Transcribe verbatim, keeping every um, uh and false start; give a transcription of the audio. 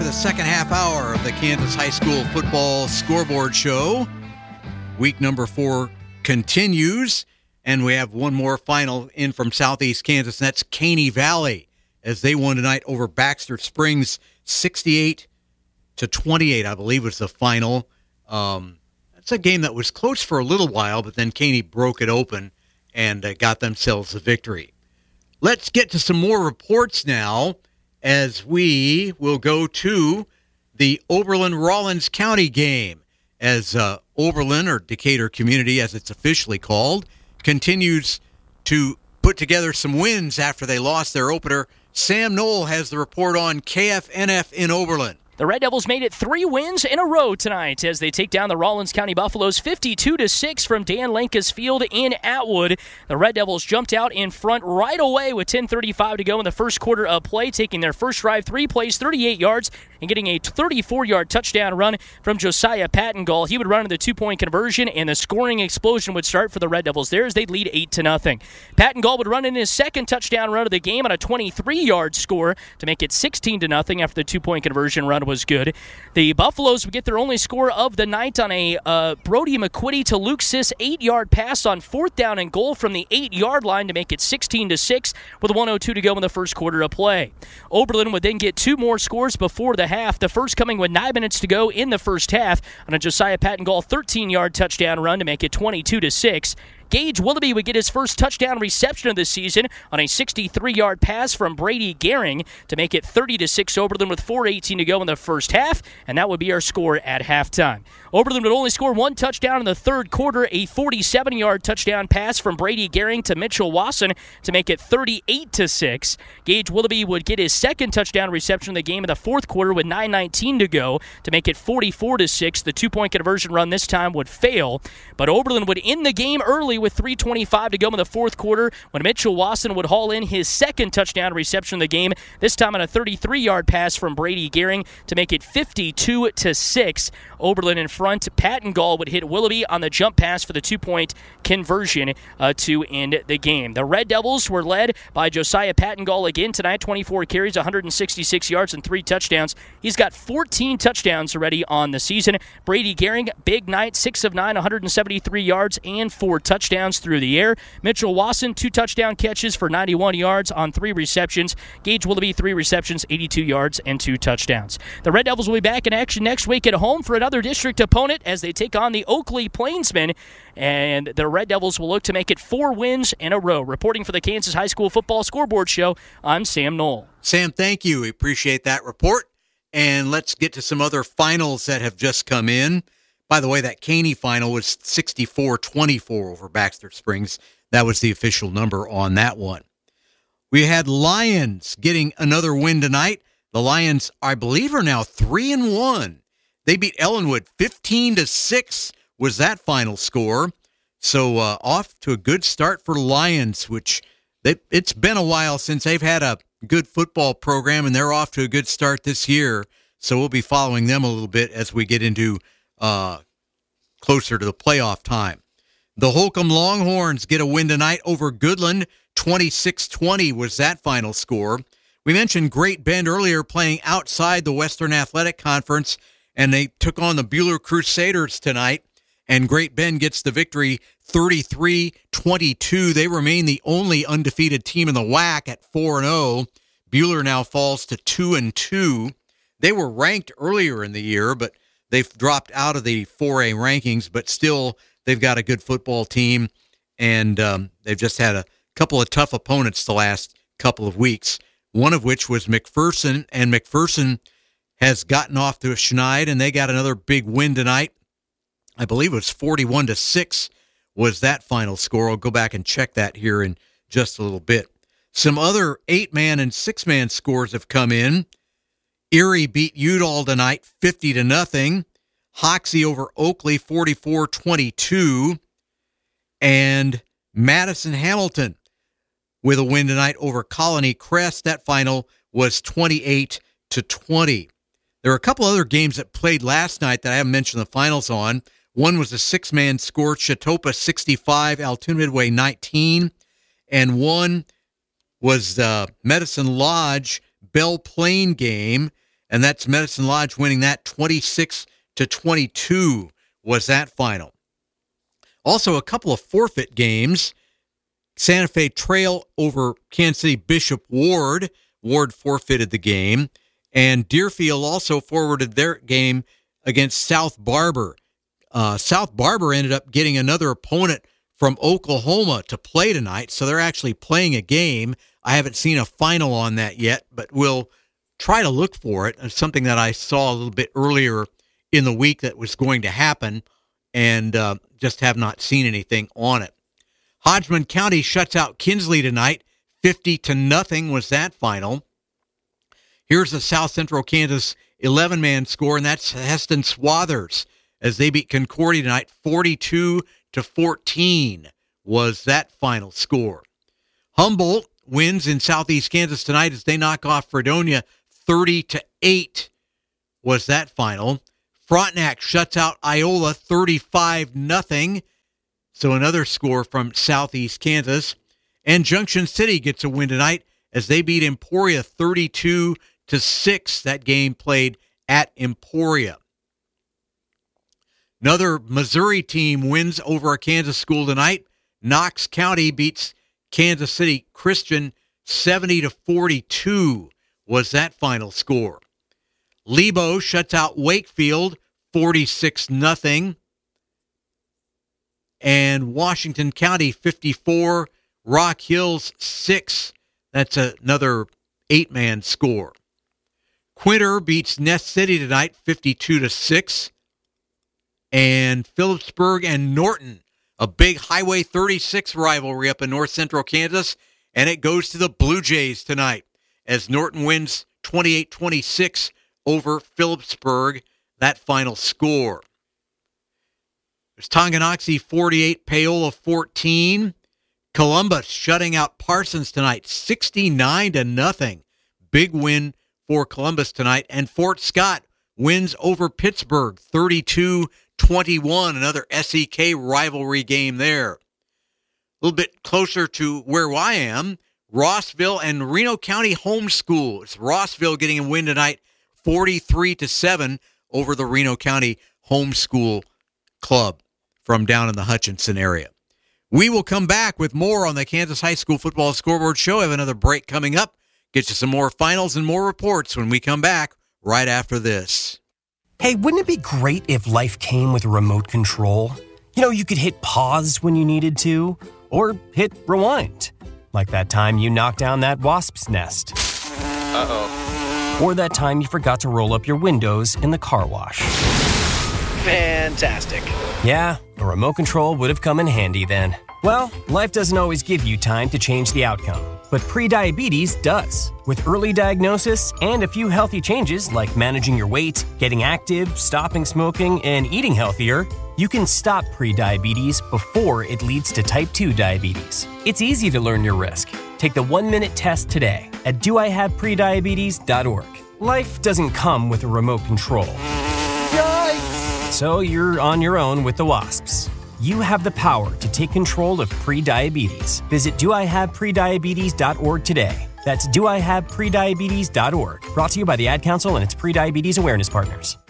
the second half hour of the Kansas High School Football Scoreboard Show. Week number four continues, and we have one more final in from Southeast Kansas, and that's Caney Valley, as they won tonight over Baxter Springs, sixty-eight to twenty-eight, I believe was the final. Um, that's a game that was close for a little while, but then Caney broke it open and uh, got themselves the victory. Let's get to some more reports now, as we will go to the Oberlin-Rawlins County game, as uh, Oberlin, or Decatur Community as it's officially called, continues to put together some wins after they lost their opener. Sam Knoll has the report on K F N F in Oberlin. The Red Devils made it three wins in a row tonight as they take down the Rawlins County Buffaloes fifty-two to six from Dan Lenkus Field in Atwood. The Red Devils jumped out in front right away with ten thirty-five to go in the first quarter of play, taking their first drive, three plays, thirty-eight yards, and getting a thirty-four-yard touchdown run from Josiah Pattengall. He would run into the two-point conversion, and the scoring explosion would start for the Red Devils there as they'd lead eight to nothing. Pattengall would run in his second touchdown run of the game on a twenty-three-yard score to make it sixteen to nothing after the two-point conversion run was good. The Buffaloes would get their only score of the night on a uh, Brody McQuitty to Luke Siss eight-yard pass on fourth down and goal from the eight-yard line to make it sixteen to six with one oh two to go in the first quarter of play. Oberlin would then get two more scores before the half, the first coming with nine minutes to go in the first half on a Josiah Pattengall thirteen-yard touchdown run to make it twenty-two to six. Gage Willoughby would get his first touchdown reception of the season on a sixty-three-yard pass from Brady Gehring to make it thirty to six Oberlin with four eighteen to go in the first half, and that would be our score at halftime. Oberlin would only score one touchdown in the third quarter, a forty-seven-yard touchdown pass from Brady Gehring to Mitchell Wasson to make it thirty-eight to six. Gage Willoughby would get his second touchdown reception of the game in the fourth quarter with nine nineteen to go to make it forty-four to six. The two-point conversion run this time would fail, but Oberlin would end the game early with three twenty-five to go in the fourth quarter when Mitchell Wasson would haul in his second touchdown reception of the game, this time on a thirty-three-yard pass from Brady Gehring to make it fifty-two to six. Oberlin in front. Pattengall would hit Willoughby on the jump pass for the two-point conversion uh, to end the game. The Red Devils were led by Josiah Pattengall again tonight, twenty-four carries, one hundred sixty-six yards, and three touchdowns. He's got fourteen touchdowns already on the season. Brady Gehring, big night, six of nine, one hundred seventy-three yards, and four touchdowns through the air. Mitchell Wasson, two touchdown catches for ninety-one yards on three receptions. Gage Willoughby, three receptions, eighty-two yards, and two touchdowns. The Red Devils will be back in action next week at home for another district opponent as they take on the Oakley Plainsmen, and the Red Devils will look to make it four wins in a row. Reporting for the Kansas High School Football Scoreboard Show, I'm Sam Knoll. Sam, thank you. We appreciate that report. And let's get to some other finals that have just come in. By the way, that Caney final was sixty-four twenty-four over Baxter Springs. That was the official number on that one. We had Lions getting another win tonight. The Lions, I believe, are now three and one. They beat Ellenwood fifteen to six was that final score. So uh, off to a good start for Lions, which they, it's been a while since they've had a good football program, and they're off to a good start this year. So we'll be following them a little bit as we get into uh, closer to the playoff time. The Holcomb Longhorns get a win tonight over Goodland. twenty-six twenty was that final score. We mentioned Great Bend earlier playing outside the Western Athletic Conference, and they took on the Buhler Crusaders tonight, and Great Bend gets the victory thirty-three twenty-two. They remain the only undefeated team in the W A C at four and oh. Buhler now falls to two and two. They were ranked earlier in the year, but they've dropped out of the four A rankings, but still they've got a good football team, and um, they've just had a couple of tough opponents the last couple of weeks, one of which was McPherson, and McPherson has gotten off to a schneid, and they got another big win tonight. I believe it was forty-one to six was that final score. I'll go back and check that here in just a little bit. Some other eight-man and six-man scores have come in. Erie beat Udall tonight fifty to nothing. Hoxie over Oakley forty-four twenty-two. And Madison Hamilton with a win tonight over Colony Crest. That final was twenty-eight to twenty. There are a couple other games that played last night that I haven't mentioned the finals on. One was a six-man score, Chatopa sixty-five, Altoona Midway nineteen. And one was the Medicine Lodge Belle Plaine game. and that's Medicine Lodge winning that twenty-six to twenty-two was that final. Also, a couple of forfeit games. Santa Fe Trail over Kansas City Bishop Ward. Ward forfeited the game. And Deerfield also forwarded their game against South Barber. Uh, South Barber ended up getting another opponent from Oklahoma to play tonight, so they're actually playing a game. I haven't seen a final on that yet, but we'll try to look for it. It's something that I saw a little bit earlier in the week that was going to happen, and uh, just have not seen anything on it. Hodgman County shuts out Kinsley tonight. fifty to nothing was that final. Here's the South Central Kansas eleven-man score, and that's Heston Swathers as they beat Concordia tonight. forty-two to fourteen was that final score. Humboldt wins in Southeast Kansas tonight as they knock off Fredonia. thirty to eight was that final. Frontenac shuts out Iola thirty-five nothing. So another score from Southeast Kansas. And Junction City gets a win tonight as they beat Emporia thirty-two to six. That game played at Emporia. Another Missouri team wins over a Kansas school tonight. Knox County beats Kansas City Christian seventy to forty-two was that final score. Lebo shuts out Wakefield forty-six nothing. And Washington County fifty-four, Rock Hills six. That's another eight-man score. Quinter beats Nest City tonight fifty-two to six. And Phillipsburg and Norton, a big Highway thirty-six rivalry up in north central Kansas, and it goes to the Blue Jays tonight as Norton wins twenty-eight twenty-six over Phillipsburg, that final score. There's Tonganoxie forty-eight, Paola fourteen. Columbus shutting out Parsons tonight, sixty-nine to nothing. Big win for Columbus tonight. And Fort Scott wins over Pittsburgh, thirty-two twenty-one. Another S E K rivalry game there. A little bit closer to where I am, Rossville and Reno County Homeschool. It's Rossville getting a win tonight, forty-three to seven over the Reno County Homeschool Club from down in the Hutchinson area. We will come back with more on the Kansas High School Football Scoreboard Show. I have another break coming up. Get you some more finals and more reports when we come back right after this. Hey, wouldn't it be great if life came with a remote control? You know, you could hit pause when you needed to, or hit rewind. Like that time you knocked down that wasp's nest. Uh-oh. Or that time you forgot to roll up your windows in the car wash. Fantastic. Yeah, a remote control would have come in handy then. Well, life doesn't always give you time to change the outcome, but prediabetes does. With early diagnosis and a few healthy changes like managing your weight, getting active, stopping smoking, and eating healthier, you can stop prediabetes before it leads to type two diabetes. It's easy to learn your risk. Take the one-minute test today at do I have prediabetes dot org. Life doesn't come with a remote control. Yikes! So you're on your own with the wasps. You have the power to take control of prediabetes. Visit do I have prediabetes dot org today. That's do I have prediabetes dot org. Brought to you by the Ad Council and its prediabetes awareness partners.